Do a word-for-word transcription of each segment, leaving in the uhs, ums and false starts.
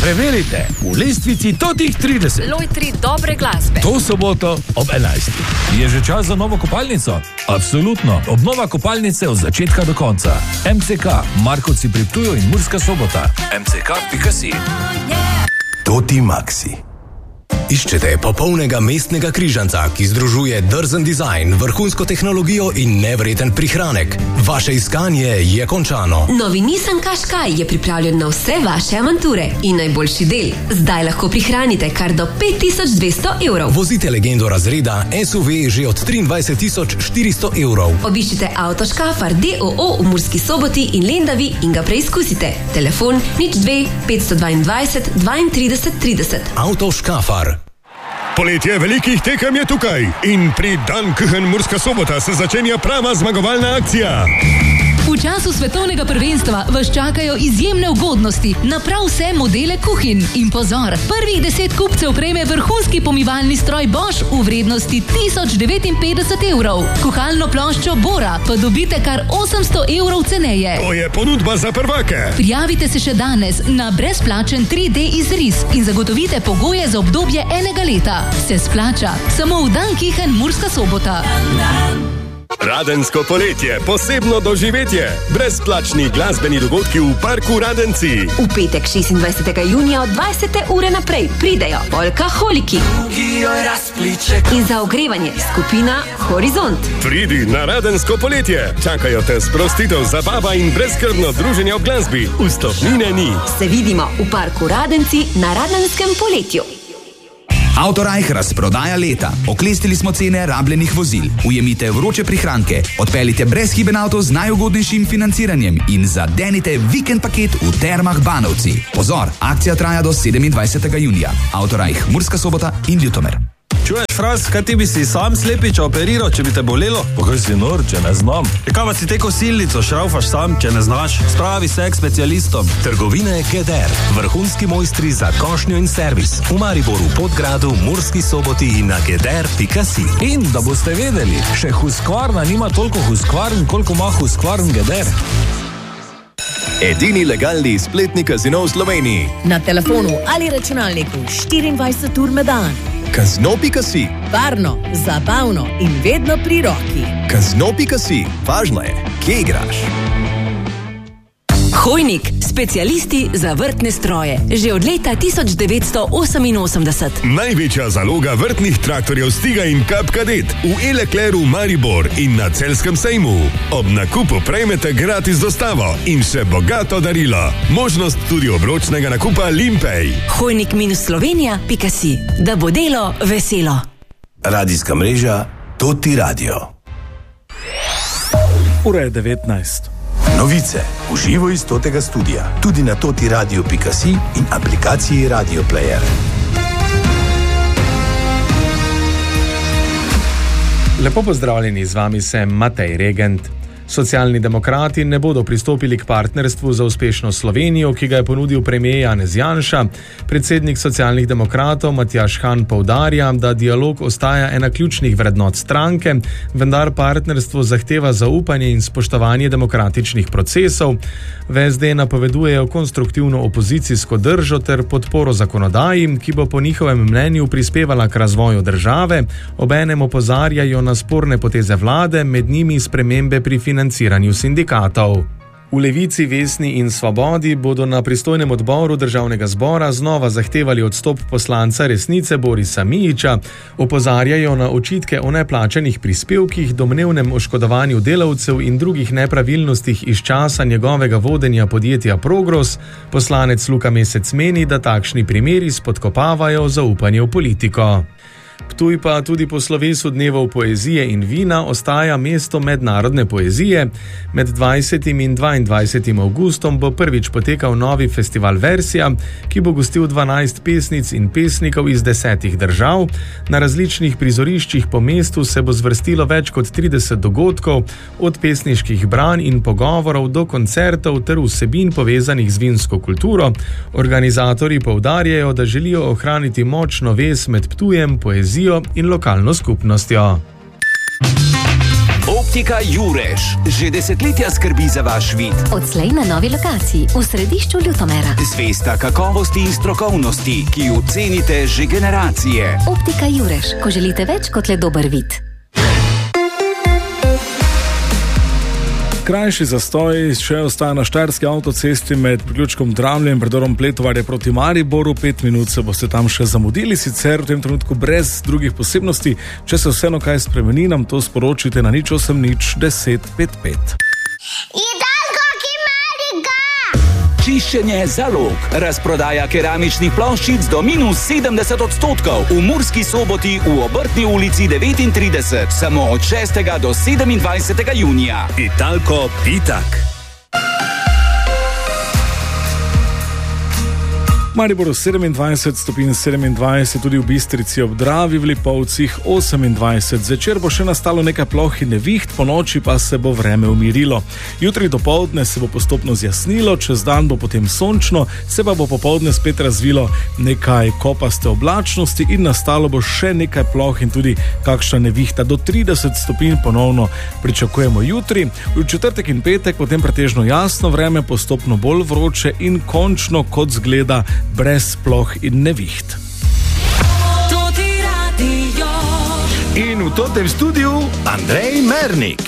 Preverite v lestvici totih trideset. Lojtri dobre glasbe. To soboto ob enajstih. Je že čas za novo kopalnico? Absolutno. Obnova kopalnice od začetka do konca. M C K, Markovci pri Ptuju in Murska Sobota. M C K pika si. Toti Maxi. Iščete popolnega mestnega križanca, ki združuje drzen dizajn, vrhunsko tehnologijo in nevreten prihranek. Vaše iskanje je končano. Novi Nissan Qashqai je pripravljen na vse vaše avanture. In najboljši del, zdaj lahko prihranite kar do pet tisoč dvesto evrov. Vozite legendo razreda S U V že od triindvajset tisoč štiristo evrov. Obiščite Auto Škafar D O O v Murski Soboti in Lendavi in ga preizkusite. Telefon nič dve petsto dvaindvajset dvaintrideset trideset. Auto Škafar. Poletje velikih tekem je tukaj in pri Dunköchen Murska Sobota se začenja prava zmagovalna akcija. V času svetovnega prvenstva vas čakajo izjemne ugodnosti na prav vse modele kuhinj. In pozor, prvih deset kupcev prejme vrhunski pomivalni stroj Bosch v vrednosti tisoč devetinpetdeset evrov. Kuhalno ploščo Bora pa dobite kar osemsto evrov ceneje. To je ponudba za prvake. Prijavite se še danes na brezplačen tri D izris in zagotovite pogoje za obdobje enega leta. Se splača, samo v Dunköchen Murska Sobota. Radensko poletje, posebno doživetje. Brezplačni glasbeni dogodki v parku Radenci. V petek šestindvajsetega junija od dvajsete ure naprej pridejo Folkaholiki. In za ogrevanje skupina Horizont. Pridi na Radensko poletje. Čakajo te sprostitev, zabava in brezskrbno druženje ob glasbi. Vstopnine ni. Se vidimo v parku Radenci na Radenskem poletju. Autorajh razprodaja leta. Oklestili smo cene rabljenih vozil. Ujemite vroče prihranke. Odpeljite brezhiben avto z najugodnejšim financiranjem in zadenite vikend paket v Termah Banovci. Pozor, akcija traja do sedemindvajsetega junija. Autorajh Murska Sobota in Ljutomer. Čuješ, Fras, kaj ti bi si sam slepiča operiral, če bi te bolelo? Pa kaj si nor, če ne znam? Kaj pa si te kosilnico šraufaš sam, če ne znaš? Spravi se k specialistom. Trgovine Geder. Vrhunski mojstri za košnjo in servis. V Mariboru, Podgradu, Murski Soboti in na geder pika si. In da boste vedeli, še Husqvarna nima toliko Husqvarn, koliko ima Husqvarn Geder. Edini legalni spletni kazino v Sloveniji. Na telefonu ali računalniku štiriindvajset ur na dan. Kazino pika si. Varno, zabavno in vedno pri roki. Kazino pika si. Važno je, kje igraš. Hojnik, specialisti za vrtne stroje. Že od leta tisoč devetsto oseminosemdeset. Največja zaloga vrtnih traktorjev Stiga in Kap Kadet v E-Leclercu Maribor in na Celjskem sejmu. Ob nakupu prejmete gratis dostavo in še bogato darilo. Možnost tudi obročnega nakupa Limpej. Hojnik minus Slovenija pika si. Da bo delo veselo. Radijska mreža Toti Radio. Ura je devetnajst. Novice v živo iz Totega studija, tudi na toti radio pika si in aplikaciji Radio Player. Lepo pozdravljeni, z vami sem Matej Regent. Socialni demokrati ne bodo pristopili k partnerstvu za uspešno Slovenijo, ki ga je ponudil premier Janez Janša. Predsednik socialnih demokratov Matjaž Han poudarja, da dialog ostaja ena ključnih vrednot stranke, vendar partnerstvo zahteva zaupanje in spoštovanje demokratičnih procesov. V S D napovedujejo konstruktivno opozicijsko držo ter podporo zakonodaji, ki bo po njihovem mnenju prispevala k razvoju države. Obenem opozarjajo na sporne poteze vlade, med njimi spremembe pri financiranju financiranju sindikatov. V Levici, Vesni in Svobodi bodo na pristojnem odboru Državnega zbora znova zahtevali odstop poslanca Resnice Borisa Mijića, opozarjajo na očitke o neplačanih prispevkih, domnevnem oškodovanju delavcev in drugih nepravilnostih iz časa njegovega vodenja podjetja Progros. Poslanec Luka Mesec meni, da takšni primeri spodkopavajo zaupanje v politiko. Ptuj pa tudi po slovesu dnevov poezije in vina ostaja mesto mednarodne poezije. Med dvajsetim in dvaindvajsetim avgustom bo prvič potekal novi festival Versija, ki bo gostil dvanajst pesnic in pesnikov iz desetih držav. Na različnih prizoriščih po mestu se bo zvrstilo več kot trideset dogodkov, od pesniških branj in pogovorov do koncertov ter vsebin povezanih z vinsko kulturo. Organizatorji poudarjajo, da želijo ohraniti močno vez med Ptujem, poezijo in lokalno skupnostjo. Optika Jurež že desetletja skrbi za vaš vid. Odslej na novi lokaciji v središču Ljutomera. Zvesta kakovosti in strokovnosti, ki jo cenite že generacije. Optika Jurež, ko želite več kot le dober vid. Krajši zastoj še ostaja na štajerski avtocesti med priključkom Dramlje in predorom Pletovarje proti Mariboru. Pet minut se boste tam še zamudili, sicer v tem trenutku brez drugih posebnosti. Če se vseeno kaj spremeni, nam to sporočite na nič osem nič deset pet pet. Čiščenje zalog. Razprodaja keramičnih ploščic do minus sedemdeset odstotkov. V Murski Soboti v Obrtni ulici devetintrideset. Samo od šestega do sedemindvajsetega junija. Italko Pitak. Mariboru sedemindvajset stopinj sedemindvajset, tudi v Bistrici ob Dravi, v Lipovcih osemindvajset. Zvečer bo še nastalo nekaj ploh in neviht, po noči pa se bo vreme umirilo. Jutri dopoldne se bo postopno zjasnilo, čez dan bo potem sončno, se pa bo popoldne spet razvilo nekaj kopaste oblačnosti in nastalo bo še nekaj ploh in tudi kakšna nevihta. Do trideset stopinj ponovno pričakujemo jutri. V četrtek in petek potem pretežno jasno vreme, postopno bolj vroče in končno, kot zgleda, brez ploh in neviht. In v totem studiu Andrej Mernik.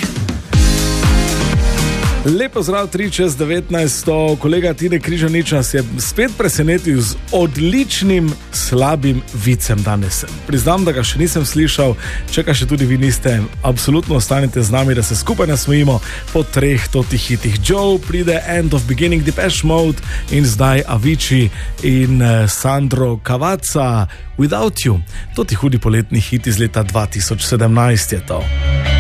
Lepo zdrav, tri čez devetnajsto, kolega Tine Križanič nas je spet presenetil z odličnim slabim vicem danes. Priznam, da ga še nisem slišal, če ga še tudi vi niste, absolutno ostanite z nami, da se skupaj nasmejimo po treh totih hitih. Joe, pride End of Beginning, Depeche Mode in zdaj Avicii in Sandro Cavazza, Without You. Toti hudi poletni hit iz leta dva tisoč sedemnajst je to.